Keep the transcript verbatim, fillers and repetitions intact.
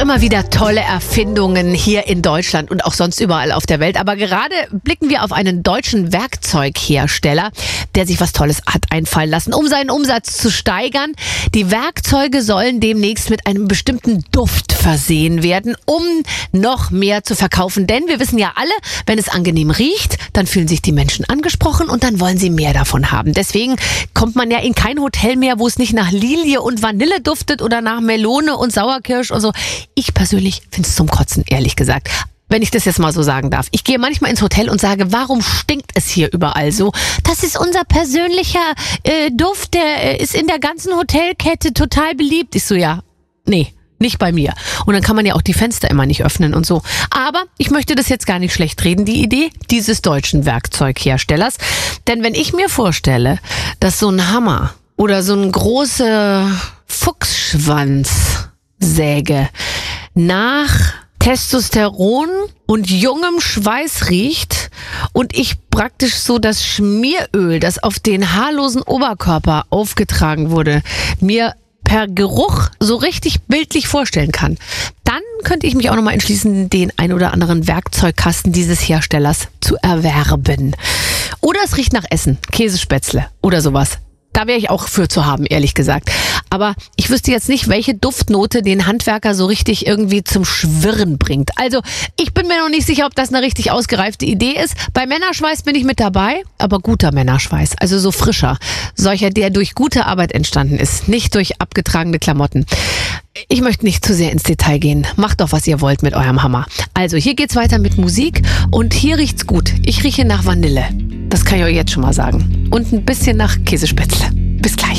immer wieder tolle Erfindungen hier in Deutschland und auch sonst überall auf der Welt. Aber gerade blicken wir auf einen deutschen Werkzeughersteller, der sich was Tolles hat einfallen lassen, um seinen Umsatz zu steigern. Die Werkzeuge sollen demnächst mit einem bestimmten Duft versehen werden, um noch mehr zu verkaufen. Denn wir wissen ja alle, wenn es angenehm riecht, dann fühlen sich die Menschen angesprochen und dann wollen sie mehr davon haben. Deswegen kommt man ja in kein Hotel mehr, wo es nicht nach Lilie und Vanille duftet oder nach Melone und Sauerkirsch und so. Ich persönlich finde es zum Kotzen, ehrlich gesagt. Wenn ich das jetzt mal so sagen darf. Ich gehe manchmal ins Hotel und sage, warum stinkt es hier überall so? Das ist unser persönlicher äh, Duft, der äh, ist in der ganzen Hotelkette total beliebt. Ich so, ja, nee, nicht bei mir. Und dann kann man ja auch die Fenster immer nicht öffnen und so. Aber ich möchte das jetzt gar nicht schlecht reden, die Idee dieses deutschen Werkzeugherstellers. Denn wenn ich mir vorstelle, dass so ein Hammer oder so ein großer Fuchsschwanzsäge nach Testosteron und jungem Schweiß riecht und ich praktisch so das Schmieröl, das auf den haarlosen Oberkörper aufgetragen wurde, mir per Geruch so richtig bildlich vorstellen kann, dann könnte ich mich auch nochmal entschließen, den ein oder anderen Werkzeugkasten dieses Herstellers zu erwerben. Oder es riecht nach Essen, Käsespätzle oder sowas. Da wäre ich auch für zu haben, ehrlich gesagt. Aber ich wüsste jetzt nicht, welche Duftnote den Handwerker so richtig irgendwie zum Schwirren bringt. Also ich bin mir noch nicht sicher, ob das eine richtig ausgereifte Idee ist. Bei Männerschweiß bin ich mit dabei, aber guter Männerschweiß, also so frischer. Solcher, der durch gute Arbeit entstanden ist, nicht durch abgetragene Klamotten. Ich möchte nicht zu sehr ins Detail gehen. Macht doch, was ihr wollt mit eurem Hammer. Also hier geht's weiter mit Musik und hier riecht's gut. Ich rieche nach Vanille. Das kann ich euch jetzt schon mal sagen. Und ein bisschen nach Käsespätzle. Bis gleich.